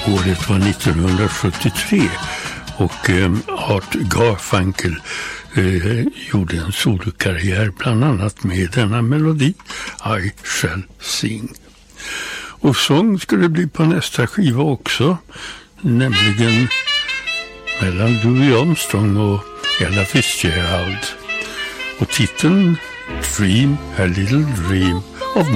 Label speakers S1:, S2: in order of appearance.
S1: Året var 1973 och Art Garfunkel gjorde en solokarriär bland annat med denna melodi I Shall Sing. Och sång skulle det bli på nästa skiva också, nämligen mellan Louis Armstrong och Ella Fitzgerald. Och titeln Dream a Little Dream of